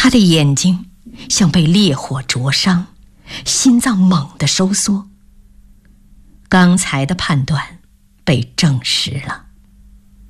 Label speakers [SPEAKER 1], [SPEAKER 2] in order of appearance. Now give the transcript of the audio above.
[SPEAKER 1] 他的眼睛像被烈火灼伤，心脏猛地收缩。刚才的判断被证实了。